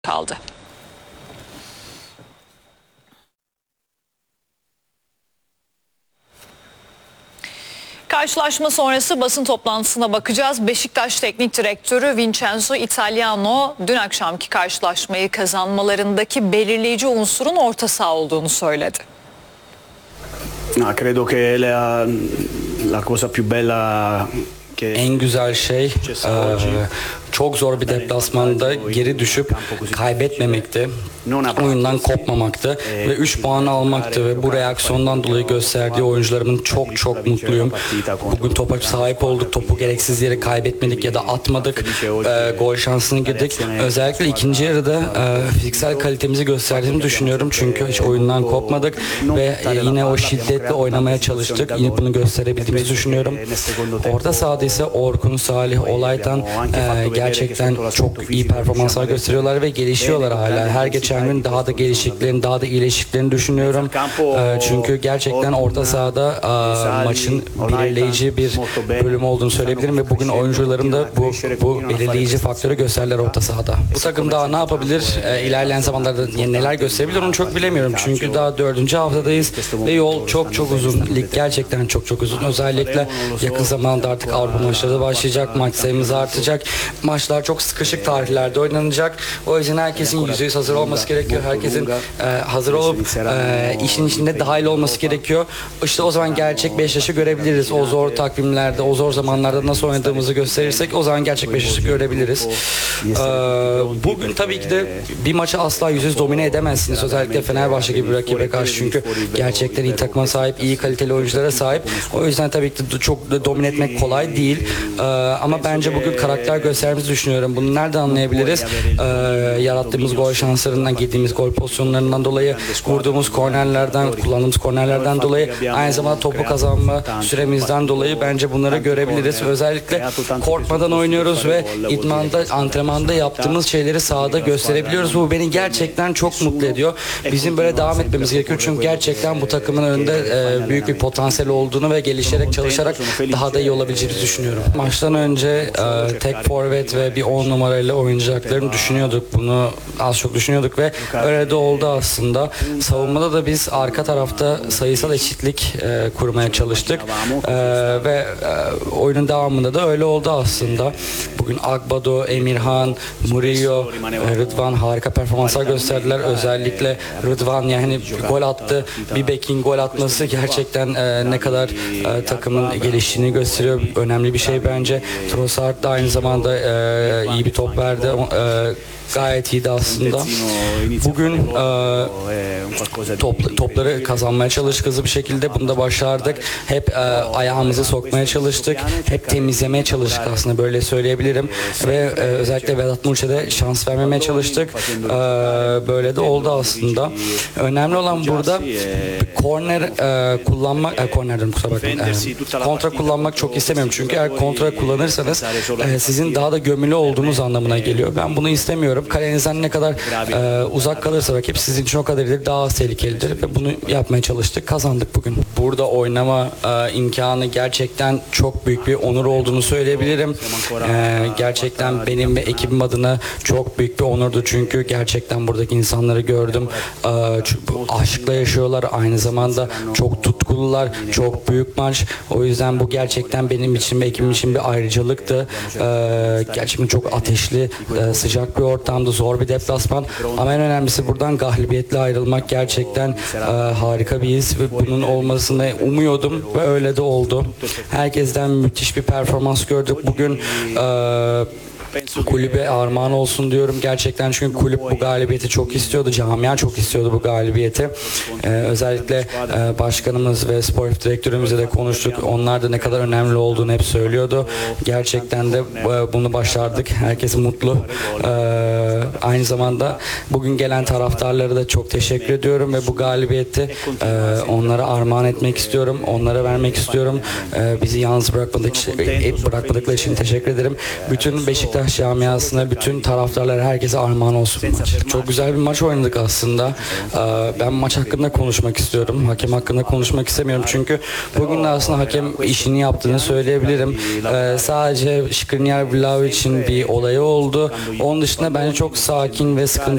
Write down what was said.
kaldı. Karşılaşma sonrası basın toplantısına bakacağız. Beşiktaş Teknik Direktörü Vincenzo Italiano dün akşamki karşılaşmayı kazanmalarındaki belirleyici unsurun orta saha olduğunu söyledi. Credo che la cosa più bella En güzel şey çok zor bir deplasmanda geri düşüp kaybetmemekti. Oyundan kopmamaktı ve 3 puan almaktı ve bu reaksiyondan dolayı gösterdiği oyuncularımın çok mutluyum. Bugün topa sahip olduk, topu gereksiz yere kaybetmedik ya da atmadık, gol şansını girdik. Özellikle ikinci yarıda fiziksel kalitemizi gösterdiğimi düşünüyorum çünkü hiç oyundan kopmadık ve yine o şiddetle oynamaya çalıştık. Yine bunu gösterebildiğimizi düşünüyorum. Orta sahada ise Orkun, Salih, Olay'dan gerçekten çok iyi performanslar gösteriyorlar ve gelişiyorlar hala. Her geçen gün daha da geliştiklerini, daha da iyileştiklerini düşünüyorum. Çünkü gerçekten orta sahada maçın belirleyici bir bölüm olduğunu söyleyebilirim ve bugün oyuncularım da bu belirleyici faktörü gösterdiler orta sahada. Bu takım daha ne yapabilir? İlerleyen zamanlarda neler gösterebilir onu çok bilemiyorum. Çünkü daha 4. haftadayız ve yol çok uzun. Lig gerçekten çok uzun. Özellikle yakın zamanda artık Avrupa maçları da başlayacak. Maç sayımız artacak. Maçlar çok sıkışık tarihlerde oynanacak. O yüzden herkesin %100 hazır olması gerekiyor. Herkesin hazır olup işin içinde dahil olması gerekiyor. İşte o zaman gerçek Beşiktaş'ı görebiliriz. O zor takvimlerde, o zor zamanlarda nasıl oynadığımızı gösterirsek o zaman gerçek Beşiktaş'ı görebiliriz. Bugün tabii ki de bir maçı asla %100 domine edemezsiniz. Özellikle Fenerbahçe gibi bir rakibe karşı çünkü gerçekten iyi takıma sahip, iyi kaliteli oyunculara sahip. O yüzden tabii ki de çok domine etmek kolay değil. Ama bence bugün karakter gösterdiğimizi düşünüyorum. Bunu nereden anlayabiliriz? Yarattığımız gol şanslarından, girdiğimiz gol pozisyonlarından dolayı, vurduğumuz kornerlerden, kullandığımız kornerlerden dolayı, aynı zamanda topu kazanma süremizden dolayı bence bunları görebiliriz. Özellikle korkmadan oynuyoruz ve idmanda, antrenmanda yaptığımız şeyleri sahada gösterebiliyoruz. Bu beni gerçekten çok mutlu ediyor. Bizim böyle devam etmemiz gerekiyor çünkü gerçekten bu takımın önünde büyük bir potansiyel olduğunu ve gelişerek, çalışarak daha da iyi olabileceğimizi düşünüyorum. Maçtan önce tek forvet ve bir 10 numarayla oynayacaklarını düşünüyorduk. Bunu az çok düşünüyorduk ve öyle de oldu aslında. Savunmada da biz arka tarafta sayısal eşitlik kurmaya çalıştık ve oyunun devamında da öyle oldu aslında. Bugün Agbado, Emirhan, Murillo, Rıdvan harika performanslar gösterdiler. Özellikle Rıdvan yani gol attı. Bir bekin gol atması gerçekten ne kadar takımın geliştiğini gösteriyor. Önemli bir şey bence. Trossard da aynı zamanda iyi bir top verdi. Gayet iyiydi aslında. Bugün topları kazanmaya çalıştık hızlı bir şekilde. Bunu da başardık. Hep ayağımızı sokmaya çalıştık. Hep temizlemeye çalıştık aslında böyle söyleyebilirim. Ve özellikle Vedat Muriç'e de şans vermemeye çalıştık. Böyle de oldu aslında. Önemli olan burada korner kullanmak, kornerden kusura bakmayın. Kontra kullanmak çok istemiyorum. Çünkü eğer kontra kullanırsanız sizin daha da gömülü olduğunuz anlamına geliyor. Ben bunu istemiyorum. Kalenizden ne kadar uzak kalırsa rakip sizin için o kadar ileri daha az tehlikelidir ve bunu yapmaya çalıştık. Kazandık bugün. Burada oynama imkanı gerçekten çok büyük bir onur olduğunu söyleyebilirim. Gerçekten benim ve ekibim adına çok büyük bir onurdu çünkü gerçekten buradaki insanları gördüm. Aşkla yaşıyorlar. Aynı zamanda çok tutkulular. Çok büyük maç. O yüzden bu gerçekten benim için ve ekibim için bir ayrıcalıktı. Gerçekten çok ateşli, sıcak bir ortam. Zor bir deplasman ama en önemlisi buradan galibiyetle ayrılmak gerçekten harika bir his ve bunun olmasını umuyordum ve öyle de oldu. Herkesten müthiş bir performans gördük. Bugün kulübe armağan olsun diyorum gerçekten çünkü kulüp bu galibiyeti çok istiyordu, camia çok istiyordu bu galibiyeti. Özellikle başkanımız ve sportif direktörümüzle de konuştuk. Onlar da ne kadar önemli olduğunu hep söylüyordu. Gerçekten de bunu başardık. Herkes mutlu. Aynı zamanda bugün gelen taraftarlara da çok teşekkür ediyorum ve bu galibiyeti onlara armağan etmek istiyorum. Onlara vermek istiyorum. Bizi yalnız bırakmadıkları için teşekkür ederim. Bütün Beşiktaş Beşiktaş camiasına, bütün taraftarlara, herkese armağan olsun bu maç. Çok güzel bir maç oynadık aslında. Ben maç hakkında konuşmak istiyorum. Hakem hakkında konuşmak istemiyorum. Çünkü bugün de aslında hakem işini yaptığını söyleyebilirim. Sadece Skriniar Vlahovic'in bir olayı oldu. Onun dışında bence çok sakin ve sıkıntı